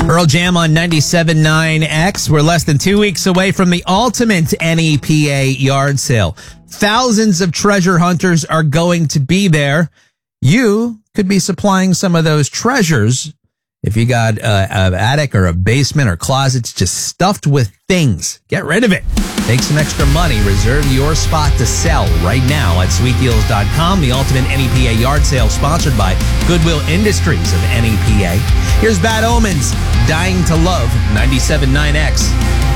Earl Jam on 97.9X. We're less than 2 weeks away from the ultimate NEPA yard sale. Thousands of treasure hunters are going to be there. You could be supplying some of those treasures if you got an attic or a basement or closets just stuffed with things. Get rid of it. Make some extra money. Reserve your spot to sell right now at sweetdeals.com. The ultimate NEPA yard sale sponsored by Goodwill Industries of NEPA. Here's Bad Omens, Dying to Love, 97.9X.